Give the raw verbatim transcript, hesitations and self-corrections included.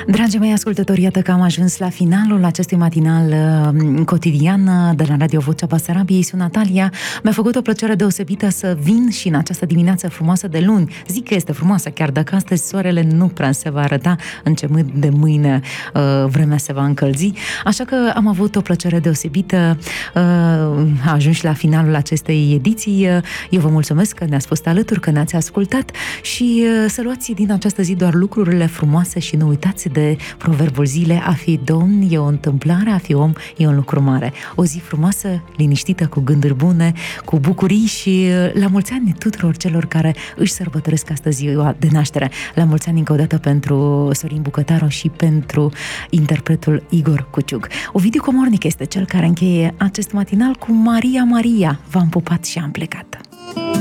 Dragii mei ascultători, iată că am ajuns la finalul acestui matinal uh, cotidian de la Radio Vocea Basarabiei. Sunt Natalia. Mi-a făcut o plăcere deosebită să vin și în această dimineață frumoasă de luni. Zic că este frumoasă, chiar dacă astăzi soarele nu prea se va arăta, începând de mâine uh, vremea se va încălzi. Așa că am avut o plăcere deosebită. Uh, a ajuns la finalul acestei ediții. Uh, eu vă mulțumesc că ne-ați fost alături, că ne-ați ascultat și uh, să luați din această zi doar lucrurile frumoase și nu uitați de proverbul zilei: a fi domn e o întâmplare, a fi om e un lucru mare. O zi frumoasă, liniștită, cu gânduri bune, cu bucurii și la mulți ani tuturor celor care își sărbătoresc astăzi ziua de naștere. La mulți ani încă o dată pentru Sorin Bucătaru și pentru interpretul Igor Cuciug. Ovidiu Comornic este cel care încheie acest matinal cu Maria Maria. V-am pupat și am plecat.